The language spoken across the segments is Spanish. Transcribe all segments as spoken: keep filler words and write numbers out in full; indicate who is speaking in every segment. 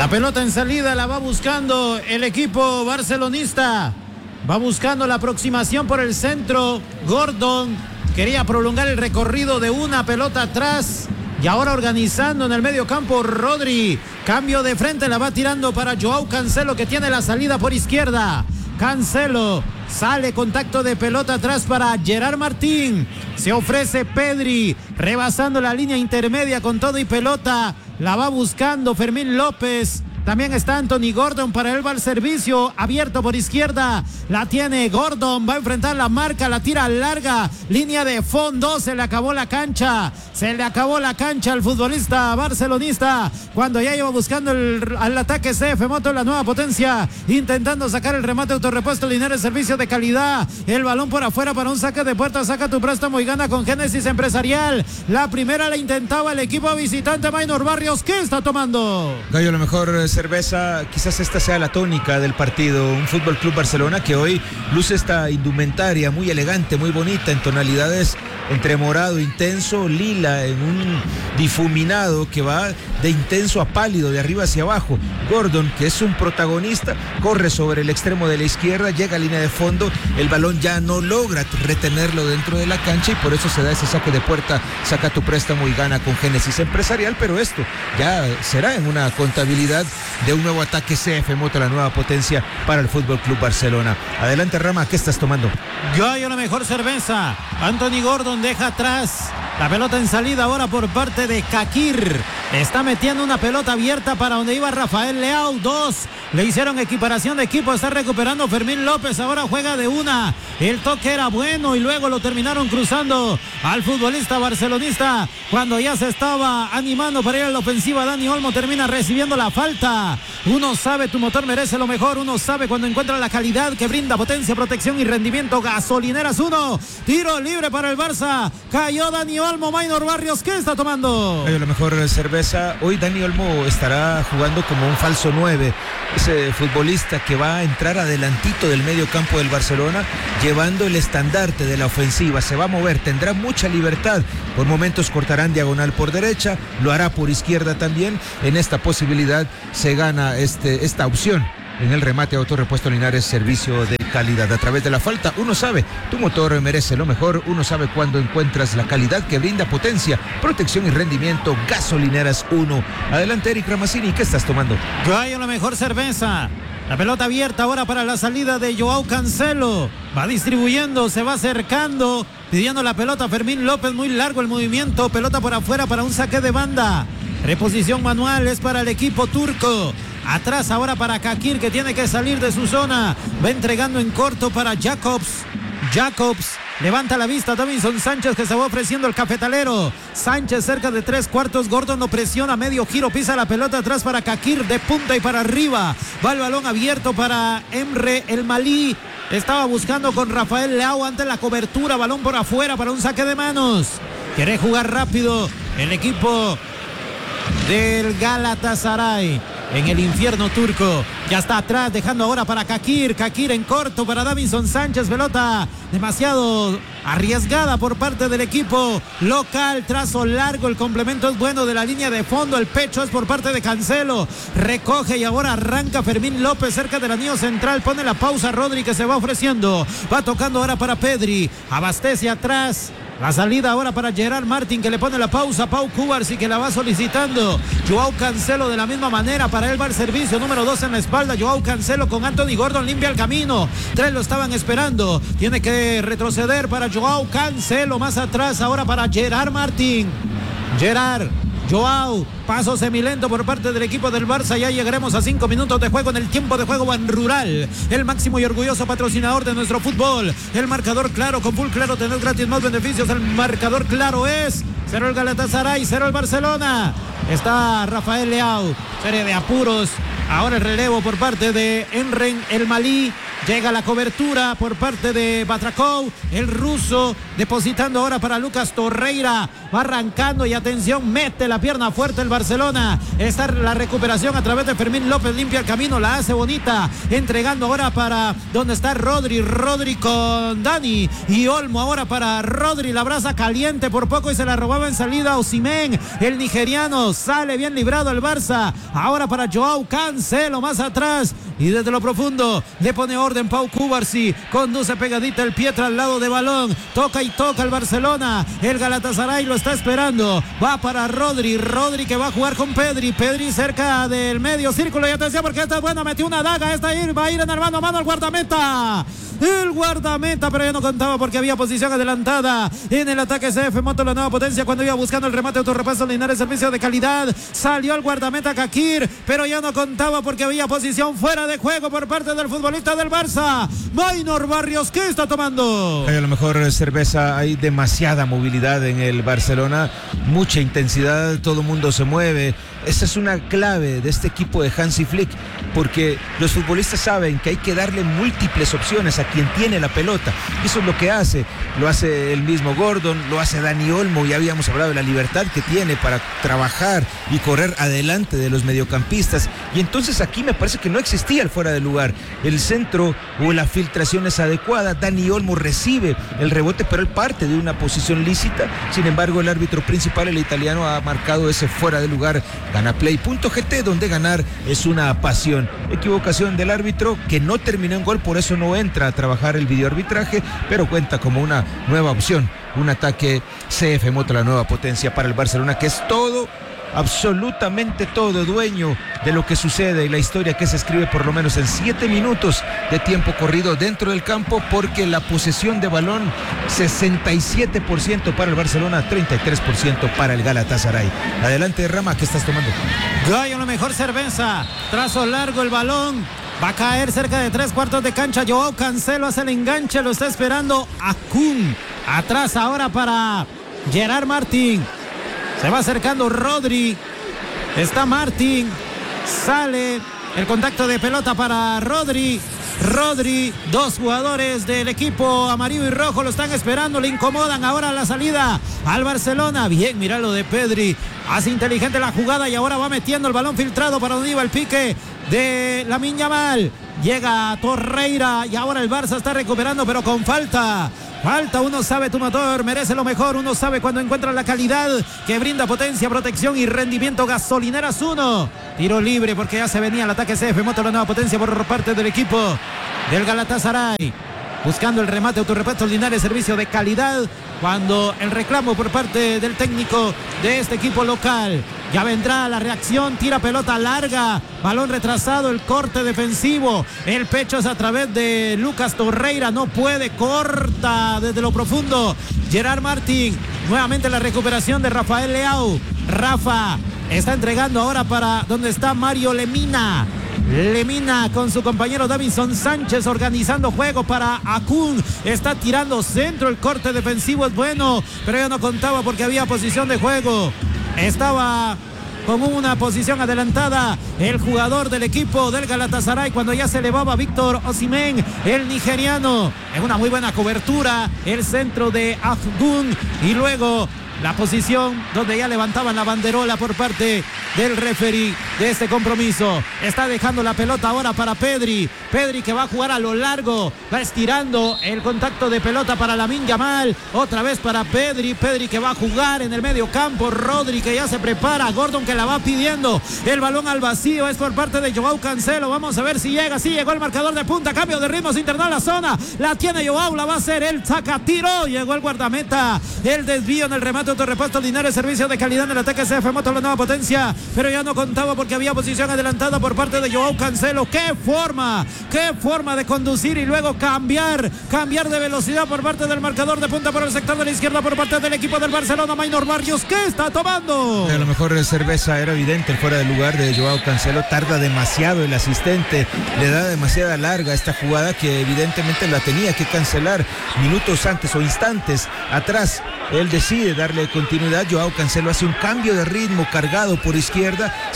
Speaker 1: La pelota en salida la va buscando el equipo barcelonista. Va buscando la aproximación por el centro. Gordon quería prolongar el recorrido de una pelota atrás. Y ahora organizando en el medio campo Rodri. Cambio de frente, la va tirando para Joao Cancelo, que tiene la salida por izquierda. Cancelo sale, contacto de pelota atrás para Gerard Martín. Se ofrece Pedri, rebasando la línea intermedia con todo y pelota. La va buscando Fermín López. También está Anthony Gordon, para él va al servicio, abierto por izquierda, la tiene Gordon, va a enfrentar la marca, la tira larga, línea de fondo, se le acabó la cancha, se le acabó la cancha al futbolista barcelonista, cuando ya iba buscando el, al ataque C F Moto, la nueva potencia, intentando sacar el remate autorrepuesto, Linares, servicio de calidad, el balón por afuera para un saque de puerta, saca tu préstamo y gana con Génesis Empresarial. La primera la intentaba el equipo visitante, Maynor Barrios, ¿qué está tomando?
Speaker 2: Gallo, lo mejor cerveza, quizás esta sea la tónica del partido. Un Fútbol Club Barcelona que hoy luce esta indumentaria muy elegante, muy bonita, en tonalidades entre morado intenso, lila, en un difuminado que va de intenso a pálido, de arriba hacia abajo. Gordon, que es un protagonista, corre sobre el extremo de la izquierda, llega a línea de fondo, el balón ya no logra retenerlo dentro de la cancha y por eso se da ese saque de puerta, saca tu préstamo y gana con Génesis Empresarial, pero esto ya será en una contabilidad de un nuevo ataque C F Moto, la nueva potencia para el Fútbol Club Barcelona. Adelante, Rama, ¿qué estás tomando?
Speaker 1: Yo hay una mejor cerveza. Anthony Gordon deja atrás la pelota en salida ahora por parte de Kakir. Está metiendo una pelota abierta para donde iba Rafael Leao. Dos. Le hicieron equiparación de equipo. Está recuperando Fermín López. Ahora juega de una. El toque era bueno y luego lo terminaron cruzando al futbolista barcelonista. Cuando ya se estaba animando para ir a la ofensiva, Dani Olmo termina recibiendo la falta. Uno sabe, tu motor merece lo mejor. Uno sabe cuando encuentra la calidad que brinda potencia, protección y rendimiento. Gasolineras uno. Tiro libre para el Barça. Cayó Dani Olmo. Maynor Barrios, ¿qué está tomando?
Speaker 2: Gallo, la mejor cerveza. Hoy Dani Olmo estará jugando como un falso nueve. Ese futbolista que va a entrar adelantito del medio campo del Barcelona, llevando el estandarte de la ofensiva. Se va a mover, tendrá mucha libertad. Por momentos cortarán diagonal por derecha, lo hará por izquierda también. En esta posibilidad se gana este, esta opción. En el remate autorrepuesto Linares, servicio de calidad. A través de la falta, uno sabe, tu motor merece lo mejor. Uno sabe cuando encuentras la calidad que brinda potencia, protección y rendimiento. Gasolineras uno. Adelante, Eric Ramazzini, ¿qué estás tomando?
Speaker 1: Yo hay una mejor cerveza. La pelota abierta ahora para la salida de Joao Cancelo. Va distribuyendo, se va acercando, pidiendo la pelota Fermín López. Muy largo el movimiento, pelota por afuera para un saque de banda. Reposición manual es para el equipo turco. Atrás ahora para Kakir, que tiene que salir de su zona. Va entregando en corto para Jacobs. Jacobs levanta la vista. Davinson Sánchez, que se va ofreciendo el cafetalero. Sánchez cerca de tres cuartos. Gordon lo presiona, medio giro, pisa la pelota atrás para Kakir, de punta y para arriba. Va el balón abierto para Emre El Malí. Estaba buscando con Rafael Leao ante la cobertura. Balón por afuera para un saque de manos. Quiere jugar rápido el equipo del Galatasaray en el infierno turco. Ya está atrás, dejando ahora para Kakir. Kakir en corto para Davinson Sánchez. Pelota demasiado arriesgada por parte del equipo local. Trazo largo, el complemento es bueno de la línea de fondo. El pecho es por parte de Cancelo. Recoge y ahora arranca Fermín López cerca del anillo central. Pone la pausa Rodri, que se va ofreciendo. Va tocando ahora para Pedri. Abastece atrás. La salida ahora para Gerard Martín, que le pone la pausa. Pau Cubarsí, que la va solicitando. Joao Cancelo de la misma manera. Para él va el servicio. Número dos en la espalda. Joao Cancelo con Anthony Gordon. Limpia el camino. Tres lo estaban esperando. Tiene que retroceder para Joao Cancelo. Más atrás ahora para Gerard Martín. Gerard. Joao, paso semilento por parte del equipo del Barça. Ya llegaremos a cinco minutos de juego en el tiempo de juego en Rural, el máximo y orgulloso patrocinador de nuestro fútbol. El marcador claro, con Full Claro tenés gratis más beneficios. El marcador claro es cero el Galatasaray, cero el Barcelona. Está Rafael Leao, serie de apuros. Ahora el relevo por parte de Emre El Malí. Llega la cobertura por parte de Batrakov, el ruso, depositando ahora para Lucas Torreira. Va arrancando y atención, mete la pierna fuerte el Barcelona. Está la recuperación a través de Fermín López, limpia el camino, la hace bonita. Entregando ahora para donde está Rodri. Rodri con Dani y Olmo ahora para Rodri. La brasa caliente por poco y se la robaba en salida Osimhen. El nigeriano sale bien librado el Barça. Ahora para Joao Cancelo más atrás. Y desde lo profundo le pone orden Pau Cubarsí. Conduce pegadita el Pietra al lado de balón. Toca y toca el Barcelona. El Galatasaray lo está esperando. Va para Rodri. Rodri que va a jugar con Pedri. Pedri cerca del medio círculo. Y atención porque esta es buena. Metió una daga. Esta va a ir en el mano a mano al guardameta. El guardameta, pero ya no contaba porque había posición adelantada en el ataque. C F Moto, la nueva potencia, cuando iba buscando el remate. Autorrepaso Linares, servicio de calidad. Salió el guardameta Kakir, pero ya no contaba porque había posición fuera de juego por parte del futbolista del Barça, Maynor Barrios. ¿Qué está tomando?
Speaker 2: A lo mejor cerveza, hay demasiada movilidad en el Barcelona, mucha intensidad, todo el mundo se mueve. Esa es una clave de este equipo de Hansi Flick, porque los futbolistas saben que hay que darle múltiples opciones a quien tiene la pelota. Eso es lo que hace, lo hace el mismo Gordon, lo hace Dani Olmo. Ya habíamos hablado de la libertad que tiene para trabajar y correr adelante de los mediocampistas, y entonces aquí me parece que no existía el fuera de lugar. El centro o la filtración es adecuada. Dani Olmo recibe el rebote, pero él parte de una posición lícita. Sin embargo, el árbitro principal, el italiano, ha marcado ese fuera de lugar. Gana play punto g t, donde ganar es una pasión. Equivocación del árbitro que no terminó en gol, por eso no entra a trabajar el videoarbitraje, pero cuenta como una nueva opción. Un ataque C F Moto, la nueva potencia para el Barcelona, que es todo, absolutamente todo, dueño de lo que sucede y la historia que se escribe por lo menos en siete minutos de tiempo corrido dentro del campo, porque la posesión de balón sesenta y siete por ciento para el Barcelona, treinta y tres por ciento para el Galatasaray. Adelante, Rama, ¿qué estás tomando?
Speaker 1: Gallo, la mejor cerveza. Trazo largo el balón. Va a caer cerca de tres cuartos de cancha. Joao Cancelo hace el enganche, lo está esperando Akun. Atrás ahora para Gerard Martín. Se va acercando Rodri. Está Martín. Sale el contacto de pelota para Rodri. Rodri, dos jugadores del equipo amarillo y rojo lo están esperando, le incomodan ahora la salida al Barcelona. Bien, mira lo de Pedri. Hace inteligente la jugada y ahora va metiendo el balón filtrado para donde iba el pique de Lamine Yamal. Llega Torreira y ahora el Barça está recuperando, pero con falta. Falta, uno sabe tu motor, merece lo mejor, uno sabe cuando encuentra la calidad que brinda potencia, protección y rendimiento. Gasolineras uno. Tiro libre porque ya se venía el ataque C F Moto, la nueva potencia por parte del equipo del Galatasaray. Buscando el remate, autorrepuesto Linares, servicio de calidad. Cuando el reclamo por parte del técnico de este equipo local. Ya vendrá la reacción, tira pelota larga, balón retrasado, el corte defensivo, el pecho es a través de Lucas Torreira, no puede, corta desde lo profundo Gerard Martín. Nuevamente la recuperación de Rafael Leao. Rafa está entregando ahora para donde está Mario Lemina. Lemina con su compañero Davinson Sánchez organizando juego para Akun. Está tirando centro, el corte defensivo es bueno, pero ya no contaba porque había posición de juego. Estaba con una posición adelantada el jugador del equipo del Galatasaray cuando ya se elevaba Víctor Osimhen, el nigeriano. En una muy buena cobertura, el centro de Akun y luego la posición donde ya levantaban la banderola por parte del referee de este compromiso. Está dejando la pelota ahora para Pedri. Pedri que va a jugar a lo largo. Va estirando el contacto de pelota para Lamine Yamal. Otra vez para Pedri. Pedri que va a jugar en el medio campo. Rodri que ya se prepara. Gordon que la va pidiendo. El balón al vacío es por parte de Joao Cancelo. Vamos a ver si llega. Sí, llegó el marcador de punta. Cambio de ritmo, se internó la zona. La tiene Joao. La va a hacer él. Saca tiro. Llegó el guardameta. El desvío en el remate. Otro repuesto Linares, servicio de calidad en el ataque C F Moto, la nueva potencia, pero ya no contaba porque había posición adelantada por parte de Joao Cancelo. Qué forma, qué forma de conducir y luego cambiar, cambiar de velocidad por parte del marcador de punta por el sector de la izquierda por parte del equipo del Barcelona. Maynor Barrios, ¿qué está tomando?
Speaker 2: A lo mejor cerveza, era evidente el fuera de lugar de Joao Cancelo, tarda demasiado el asistente, le da demasiada larga esta jugada que evidentemente la tenía que cancelar minutos antes o instantes atrás. Él decide darle continuidad. Joao Cancelo hace un cambio de ritmo cargado por izquierda, se quita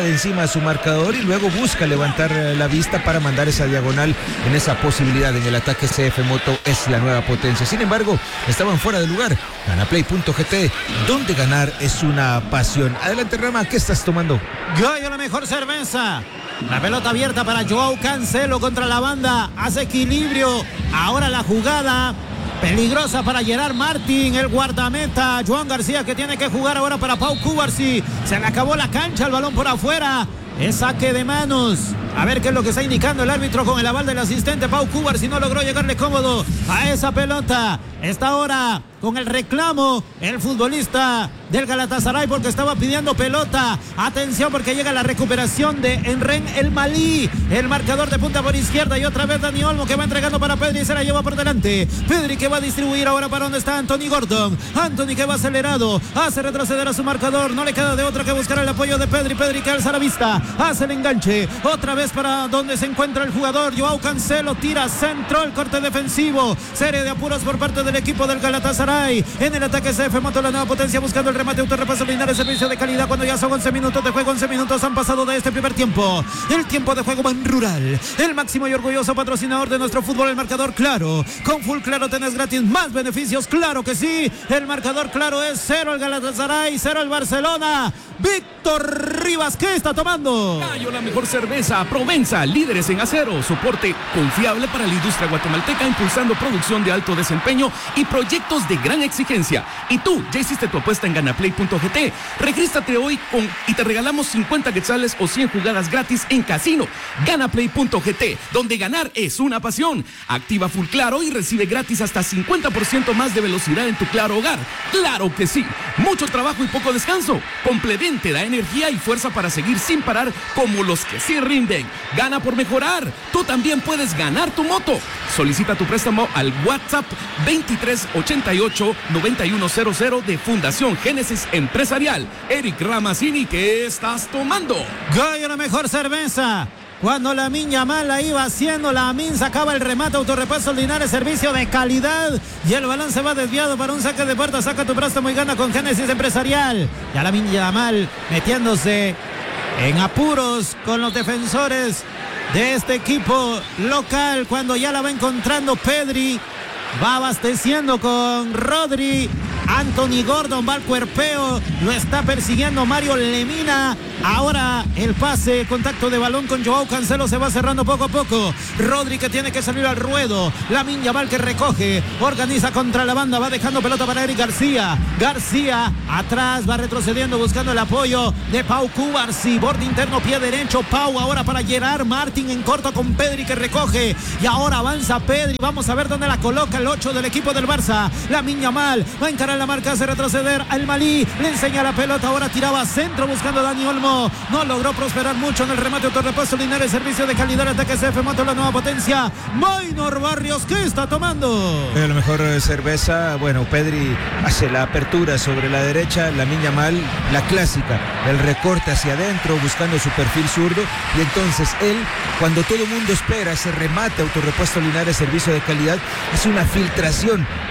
Speaker 2: quita de encima a su marcador y luego busca levantar la vista para mandar esa diagonal en esa posibilidad. En el ataque C F Moto es la nueva potencia. Sin embargo, estaban fuera de lugar. Ganaplay punto g t, donde ganar es una pasión. Adelante, Rama, ¿qué estás tomando?
Speaker 1: Gallo, la mejor cerveza. La pelota abierta para Joao Cancelo contra la banda. Hace equilibrio. Ahora la jugada peligrosa para Gerard Martín, el guardameta. Joan García, que tiene que jugar ahora para Pau Cubarsí. Se le acabó la cancha, el balón por afuera. Es saque de manos. A ver qué es lo que está indicando el árbitro con el aval del asistente. Pau Cubarsí no logró llegarle cómodo a esa pelota. Está ahora con el reclamo el futbolista del Galatasaray porque estaba pidiendo pelota. Atención porque llega la recuperación de Enren El Malí, el marcador de punta por izquierda, y otra vez Dani Olmo que va entregando para Pedri y se la lleva por delante. Pedri que va a distribuir ahora para donde está Anthony Gordon. Anthony que va acelerado, hace retroceder a su marcador, no le queda de otra que buscar el apoyo de Pedri. Pedri que alza la vista, hace el enganche, otra vez para donde se encuentra el jugador Joao Cancelo, tira centro, el corte defensivo, serie de apuros por parte del equipo del Galatasaray. En el ataque C F Moto, la nueva potencia, buscando el remate, autorrepaso, Linares, servicio de calidad cuando ya son once minutos de juego. once minutos han pasado de este primer tiempo. El tiempo de juego Ban Rural, el máximo y orgulloso patrocinador de nuestro fútbol. El marcador Claro, con Full Claro tenés gratis más beneficios, claro que sí. El marcador Claro es cero el Galatasaray, cero el Barcelona. Víctor Rivas, ¿qué está tomando?
Speaker 3: Gallo, la mejor cerveza, Provenza, líderes en acero, soporte confiable para la industria guatemalteca, impulsando producción de alto desempeño y proyectos de gran exigencia. Y tú, ya hiciste tu apuesta en Ganaplay punto g t. Regístrate hoy con, y te regalamos cincuenta quetzales o cien jugadas gratis en casino. Ganaplay punto g t, donde ganar es una pasión. Activa Full Claro y recibe gratis hasta cincuenta por ciento más de velocidad en tu Claro hogar. ¡Claro que sí! Mucho trabajo y poco descanso. Complementa te da energía y fuerza para seguir sin parar como los que sí rinden. Gana por mejorar. Tú también puedes ganar tu moto. Solicita tu préstamo al WhatsApp veintitrés ochenta y ocho noventa y uno cero cero de Fundación Génesis Empresarial. Eric Ramazzini, ¿qué estás tomando?
Speaker 1: Gallo, la mejor cerveza. Cuando Lamine Yamal la iba haciendo, Lamine sacaba el remate, autorrepaso, Linares, servicio de calidad, y el balón se va desviado para un saque de puerta. Saca tu préstamo y gana con Génesis Empresarial. Ya Lamine Yamal metiéndose en apuros con los defensores de este equipo local, cuando ya la va encontrando Pedri, va abasteciendo con Rodri. Anthony Gordon va al cuerpeo, lo está persiguiendo Mario Lemina. Ahora el pase, contacto de balón con Joao Cancelo, se va cerrando poco a poco. Rodri que tiene que salir al ruedo. Lamine Yamal que recoge, organiza contra la banda, va dejando pelota para Eric García. García atrás, va retrocediendo buscando el apoyo de Pau Cubarsí. Borde interno, pie derecho, Pau ahora para Gerard Martín en corto con Pedri que recoge. Y ahora avanza Pedri, vamos a ver dónde la coloca el ocho del equipo del Barça. Lamine Yamal va a encarar la marca, hace retroceder al Malí, le enseña la pelota, ahora tiraba centro buscando a Dani Olmo, no logró prosperar mucho en el remate, autorrepaso, Linares, servicio de calidad, ataque C F Moto, la nueva potencia. Maynor Barrios, ¿qué está tomando?
Speaker 2: Eh, la mejor cerveza, bueno, Pedri hace la apertura sobre la derecha, Lamine Yamal, la clásica, el recorte hacia adentro buscando su perfil zurdo, y entonces él, cuando todo el mundo espera ese remate, autorrepuesto, Linares, servicio de calidad, es una filtración